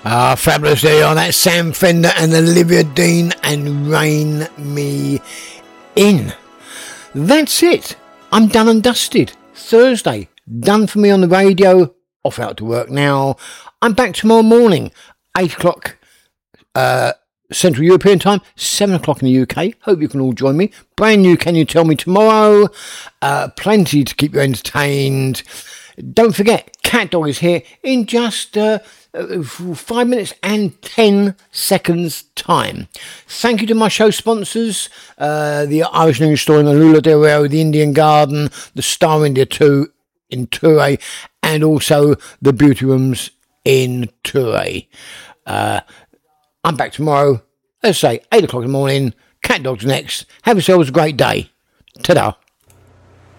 Fabulous there on that Sam Fender and Olivia Dean and Rain Me In. That's it. I'm done and dusted. Thursday, done for me on the radio. Off out to work now. I'm back tomorrow morning, 8 o'clock Central European time, 7 o'clock in the UK. Hope you can all join me. Brand new Can You Tell Me tomorrow. Plenty to keep you entertained. Don't forget, Cat Dog is here in just 5 minutes and 10 seconds time. Thank you to my show sponsors, the Irish News Store in the Lula Del Rio, the Indian Garden, the Star India 2 in Ture, and also the Beauty Rooms in Ture. I'm back tomorrow, let's say 8 o'clock in the morning. Cat Dog's next. Have yourselves a great day. Ta-da.